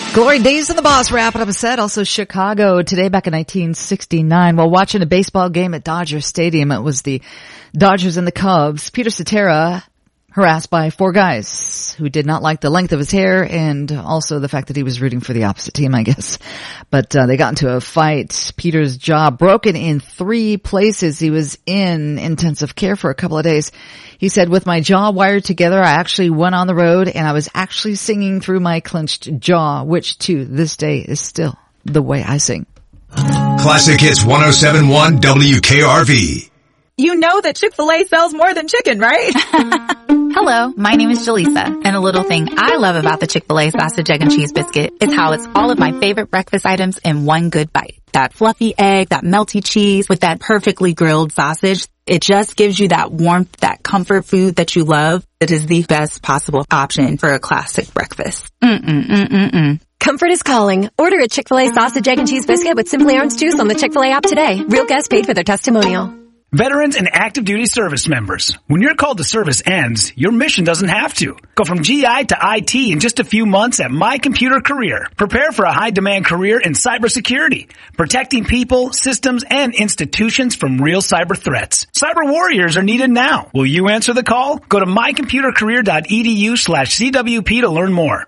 Glory days in the boss wrapping up a set. Also Chicago today back in 1969 while watching a baseball game at Dodger Stadium. It was the Dodgers and the Cubs. Peter Cetera harassed by four guys who did not like the length of his hair and also the fact that he was rooting for the opposite team, I guess. But they got into a fight. Peter's jaw broken in 3 places. He was in intensive care for a couple of days. He said, with my jaw wired together, I actually went on the road and I was actually singing through my clenched jaw, which to this day is still the way I sing. Classic Hits 107.1 WKRV. You know that Chick-fil-A sells more than chicken, right? Hello, my name is Jaleesa, and a little thing I love about the Chick-fil-A sausage, egg, and cheese biscuit is how it's all of my favorite breakfast items in one good bite. That fluffy egg, that melty cheese with that perfectly grilled sausage. It just gives you that warmth, that comfort food that you love. It is the best possible option for a classic breakfast. Comfort is calling. Order a Chick-fil-A sausage, egg, and cheese biscuit with Simply Orange juice on the Chick-fil-A app today. Real guests paid for their testimonial. Veterans and active duty service members, when your call to service ends, your mission doesn't have to. Go from GI to IT in just a few months at My Computer Career. Prepare for a high-demand career in cybersecurity, protecting people, systems, and institutions from real cyber threats. Cyber warriors are needed now. Will you answer the call? Go to mycomputercareer.edu/CWP to learn more.